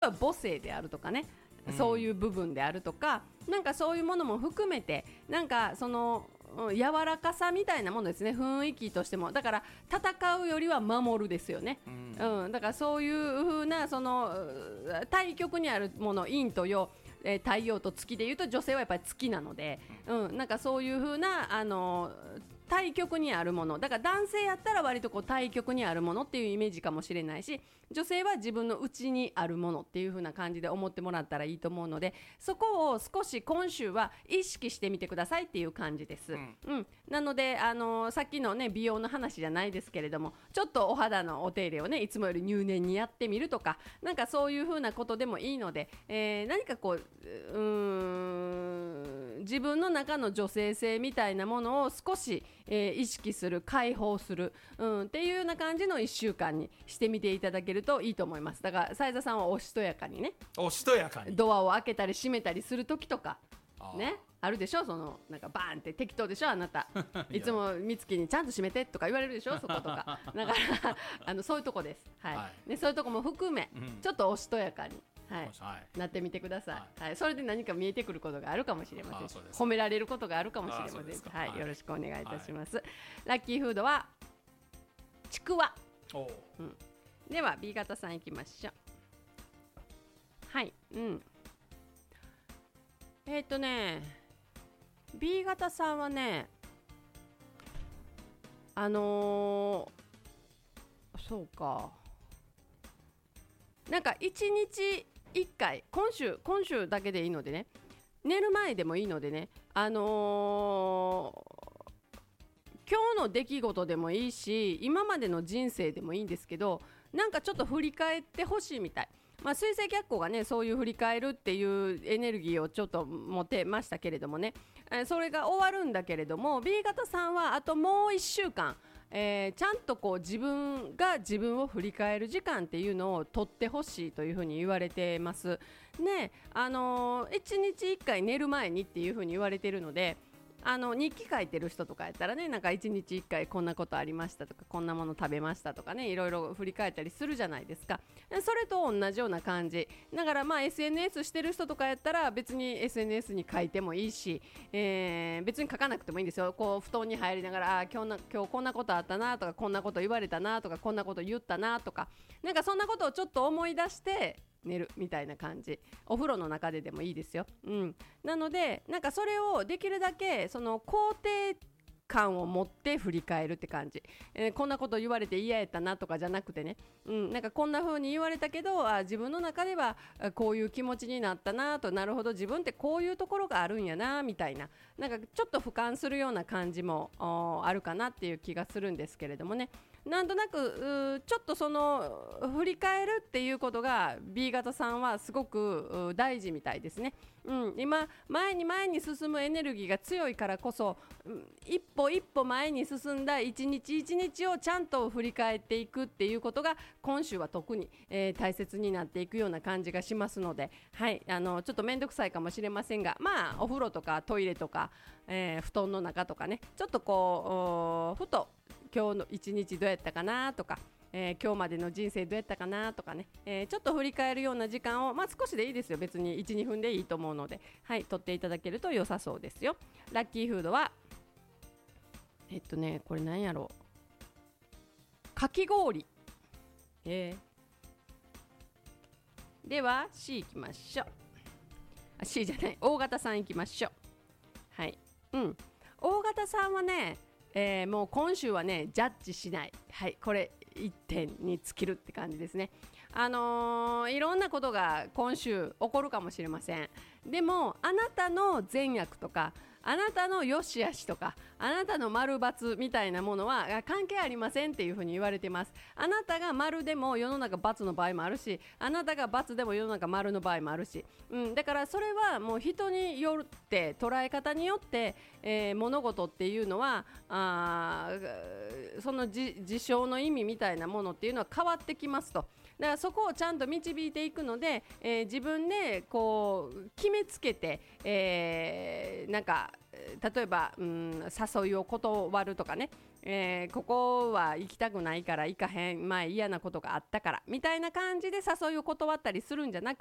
は母性であるとかね、そういう部分であるとか、なんかそういうものも含めて、なんかその柔らかさみたいなものですね、雰囲気としても。だから戦うよりは守るですよね、だからそういう風なその対極にあるもの、陰と陽、太陽と月でいうと女性はやっぱり月なので、なんかそういう風な対極にあるものだから、男性やったら割とこう対極にあるものっていうイメージかもしれないし、女性は自分の内にあるものっていう風な感じで思ってもらったらいいと思うので、そこを少し今週は意識してみてくださいっていう感じです、なのでさっきのね美容の話じゃないですけれども、ちょっとお肌のお手入れをねいつもより入念にやってみるとか、なんかそういう風なことでもいいので、何かこう自分の中の女性性みたいなものを少し、意識する、解放する、っていうような感じの1週間にしてみていただけるといいと思います。だから斉田さんはおしとやかにね、 おしとやかにドアを開けたり閉めたりするときとかね、あるでしょ、そのなんかバーンって適当でしょあなたいつも美月にちゃんと閉めてとか言われるでしょそことかだからそういうとこです、ね、そういうとこも含め、ちょっとおしとやかになってみてください、それで何か見えてくることがあるかもしれません。褒められることがあるかもしれません。よろしくお願いいたします、ラッキーフードはちくわ。では B 型さんいきましょう。B 型さんはね、そうか、なんか1日1回、今週だけでいいのでね、寝る前でもいいのでね、今日の出来事でもいいし、今までの人生でもいいんですけど、なんかちょっと振り返ってほしいみたい。水星逆行がねそういう振り返るっていうエネルギーをちょっと持てましたけれどもね、それが終わるんだけれども、 B 型さんはあともう1週間、ちゃんとこう自分が自分を振り返る時間っていうのを取ってほしいというふうに言われてますね。1日1回寝る前にっていうふうに言われているので、日記書いてる人とかやったらね、なんか1日1回こんなことありましたとか、こんなもの食べましたとかね、いろいろ振り返ったりするじゃないですか。それと同じような感じだから、SNS してる人とかやったら別に SNS に書いてもいいし、別に書かなくてもいいんですよ。こう布団に入りながら、今日こんなことあったなとか、こんなこと言われたなとか、こんなこと言ったなとか、なんかそんなことをちょっと思い出して寝るみたいな感じ。お風呂の中でもいいですよ、なのでなんかそれをできるだけその肯定感を持って振り返るって感じ、こんなこと言われて嫌やったなとかじゃなくてね、なんかこんな風に言われたけど、自分の中ではこういう気持ちになったなと、なるほど自分ってこういうところがあるんやなみたいな、なんかちょっと俯瞰するような感じもあるかなっていう気がするんですけれどもね。なんとなくちょっとその振り返るっていうことが B 型さんはすごく大事みたいですね、今前に進むエネルギーが強いからこそ、一歩前に進んだ一日一日をちゃんと振り返っていくっていうことが今週は特に、大切になっていくような感じがしますので、ちょっと面倒くさいかもしれませんが、お風呂とかトイレとか、布団の中とかね、ちょっとこうふと今日の一日どうやったかなとか、今日までの人生どうやったかなとかね、ちょっと振り返るような時間を、少しでいいですよ、別に 1,2 分でいいと思うので、取っていただけると良さそうですよ。ラッキーフードはこれ何やろう、かき氷、では C いきましょう。C じゃない、大型さんいきましょう。大型さんはね、もう今週はねジャッジしない、これ1点に尽きるって感じですね。いろんなことが今週起こるかもしれません。でもあなたの善悪とか、あなたの良し悪しとか、あなたの丸×みたいなものは関係ありませんっていうふうに言われてます。あなたが丸でも世の中×の場合もあるし、あなたが×でも世の中丸の場合もあるし、だからそれはもう人によって捉え方によって、物事っていうのはその事象の意味みたいなものっていうのは変わってきますと。だからそこをちゃんと導いていくので、自分でこう決めつけて、なんか例えば、誘いを断るとかね、ここは行きたくないから行かへん、前嫌なことがあったからみたいな感じで誘いを断ったりするんじゃなく